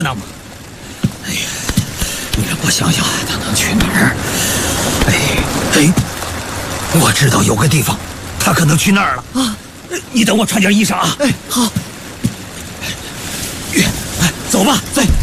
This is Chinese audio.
那么，哎呀，你让我想想，他能去哪儿？我知道有个地方，他可能去那儿了啊！你等我穿件衣裳啊！ 好， 走吧，走。